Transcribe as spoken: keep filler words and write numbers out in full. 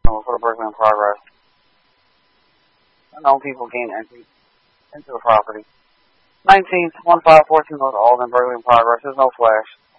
for the burglary in progress. Unknown people gain entry into the property. nineteen, one five four two North Alden, burglary in progress. There's no flash.